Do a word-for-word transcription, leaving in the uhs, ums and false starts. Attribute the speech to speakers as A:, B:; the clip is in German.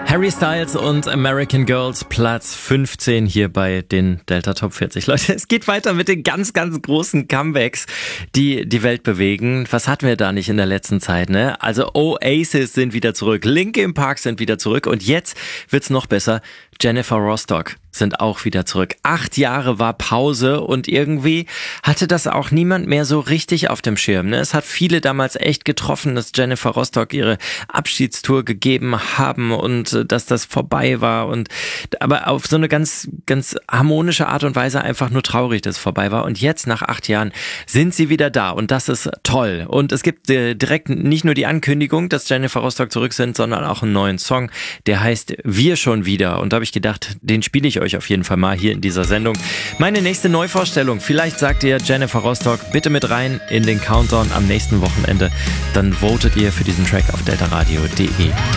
A: Harry Styles und American Girls, Platz fünfzehn hier bei den Delta Top vierzig. Leute, es geht weiter mit den ganz, ganz großen Comebacks, die die Welt bewegen. Was hatten wir da nicht in der letzten Zeit, ne? Also Oasis sind wieder zurück, Linkin Park sind wieder zurück und jetzt wird's noch besser. Jennifer Rostock sind auch wieder zurück. Acht Jahre war Pause und irgendwie hatte das auch niemand mehr so richtig auf dem Schirm. Ne? Es hat viele damals echt getroffen, dass Jennifer Rostock ihre Abschiedstour gegeben haben und dass das vorbei war. Und aber auf so eine ganz, ganz harmonische Art und Weise einfach nur traurig, dass es vorbei war. Und jetzt nach acht Jahren sind sie wieder da und das ist toll. Und es gibt äh, direkt nicht nur die Ankündigung, dass Jennifer Rostock zurück sind, sondern auch einen neuen Song, der heißt Wir schon wieder. Und da habe ich gedacht, den spiele ich euch auf jeden Fall mal hier in dieser Sendung. Meine nächste Neuvorstellung, vielleicht sagt ihr Jennifer Rostock, bitte mit rein in den Countdown am nächsten Wochenende. Dann votet ihr für diesen Track auf deltaradio punkt de.